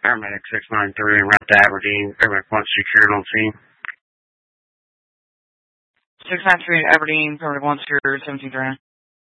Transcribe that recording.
Paramedic 693 and route to Aberdeen. Paramedic 1 secured on scene. 693 Aberdeen, Paramedic 1 secured, 1739.